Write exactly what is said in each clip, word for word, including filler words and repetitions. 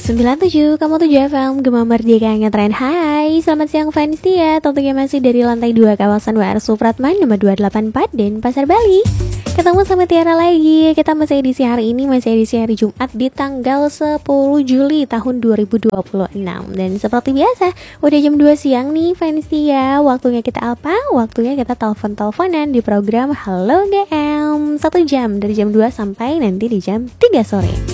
sembilan puluh tujuh koma tujuh F M Gema Merdeka Ngetren. Hai, selamat siang fans Tia. Tentunya masih dari lantai dua kawasan W R Supratman nomor dua delapan empat dan Pasar Bali. Ketemu sama Tiara lagi. Kita masih edisi hari ini, masih edisi hari Jumat di tanggal sepuluh Juli tahun dua ribu dua puluh enam. Dan seperti biasa, udah jam dua siang nih fans Tia. Waktunya kita apa? Waktunya kita telepon-teleponan di program Halo G M. Satu jam dari jam dua sampai nanti di jam tiga sore.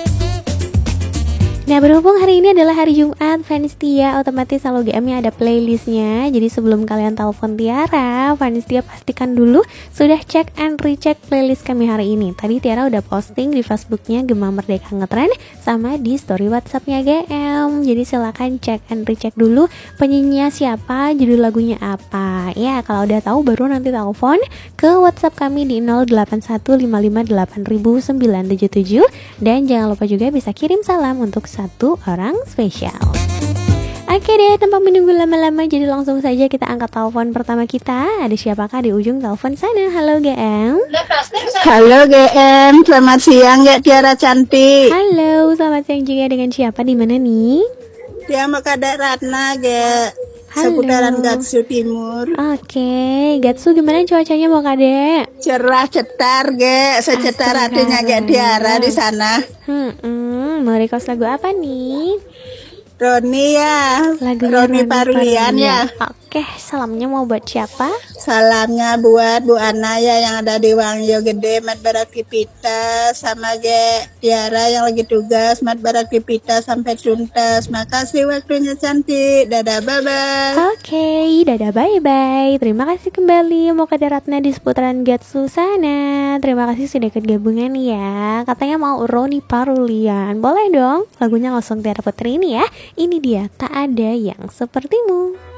Nah, berhubung hari ini adalah hari Jumat, fans Tia, otomatis Halo G M-nya ada playlistnya. Jadi sebelum kalian telepon Tiara, fans Tia pastikan dulu sudah cek and recheck playlist kami hari ini. Tadi Tiara udah posting di Facebooknya Gema Merdeka Ngetren sama di story WhatsAppnya G M. Jadi silakan cek and recheck dulu penyanyinya siapa, judul lagunya apa. Ya, kalau udah tahu baru nanti telepon ke WhatsApp kami di nol delapan satu lima lima delapan sembilan tujuh tujuh. Dan jangan lupa juga bisa kirim salam untuk satu orang spesial. Oke deh, tanpa menunggu lama-lama, jadi langsung saja kita angkat telepon pertama kita. Ada siapakah di ujung telepon sana? Halo G M. Halo G M, selamat siang ya Tiara cantik. Halo, selamat siang juga. Dengan siapa, di mana nih? Dia mau Kadek Ratna G. Seputaran Gatsu Timur. Oke, Gatsu gimana cuacanya mau Kadek? Cerah cetar G, secetar hatinya G Tiara di sana. Hmm, hmm, mau request lagu apa nih? Roni ya, Lagunya Roni Parulian ya. Oke, salamnya mau buat siapa? Salamnya buat Bu Anaya yang ada di Wangyo Gede, Mat Barat Kipita, sama G Tiara yang lagi tugas, Mat Barat Kipita sampai tuntas. Makasih waktunya cantik. Dadah, bye-bye. Oke, dadah bye-bye. Terima kasih kembali mau Kadek Ratna di seputaran Gatsu sana. Terima kasih sudah ikut gabungan ya. Katanya mau Roni Parulian. Boleh dong, lagunya langsung Tiara Putri ini ya. Ini dia, Tak Ada Yang Sepertimu.